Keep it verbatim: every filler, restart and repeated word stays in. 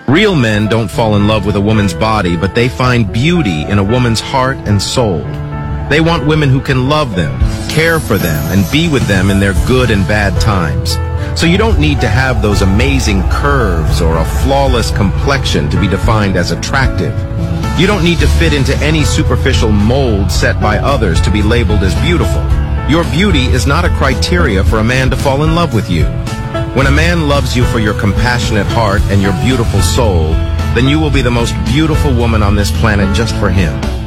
Real men don't fall in love with a woman's body, but they find beauty in a woman's heart and soul. They want women who can love them, care for them, and be with them in their good and bad times. So you don't need to have those amazing curves or a flawless complexion to be defined as attractive. You don't need to fit into any superficial mold set by others to be labeled as beautiful. Your beauty is not a criteria for a man to fall in love with you. When a man loves you for your compassionate heart and your beautiful soul, then you will be the most beautiful woman on this planet just for him.